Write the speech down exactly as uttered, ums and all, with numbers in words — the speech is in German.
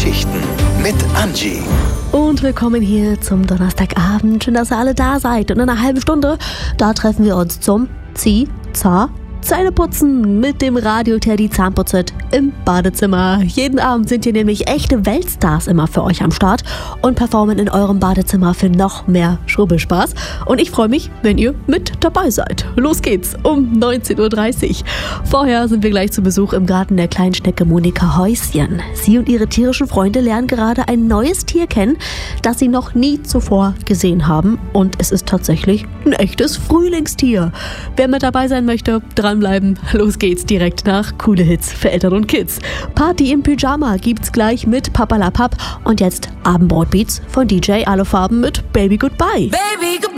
Geschichten mit Angie. Und willkommen hier zum Donnerstagabend. Schön, dass ihr alle da seid. Und in einer halben Stunde, da treffen wir uns zum Zieh, Zah, Zähneputzen mit dem Radio-Teddy Zahnputzet im Badezimmer. Jeden Abend sind hier nämlich echte Weltstars immer für euch am Start und performen in eurem Badezimmer für noch mehr Schrubbelspaß. Und ich freue mich, wenn ihr mit dabei seid. Los geht's um neunzehn Uhr dreißig. Vorher sind wir gleich zu Besuch im Garten der kleinen Schnecke Monika Häuschen. Sie und ihre tierischen Freunde lernen gerade ein neues Tier kennen, das sie noch nie zuvor gesehen haben. Und es ist tatsächlich ein echtes Frühlingstier. Wer mit dabei sein möchte, dranbleiben. Los geht's direkt nach Coole Hits für Eltern und Kids. Party im Pyjama gibt's gleich mit Papalapap und jetzt Abendbrotbeats von D J Alle Farben mit Baby Goodbye. Baby Goodbye.